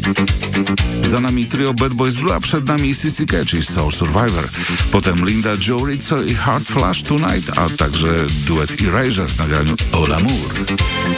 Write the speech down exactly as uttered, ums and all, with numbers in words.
Za nami trio Bad Boys Blue, a przed nami C C Catch i Soul Survivor. Potem Linda Joe Rizzo i Hard Flash Tonight, a także duet Erasure w nagraniu All Amour.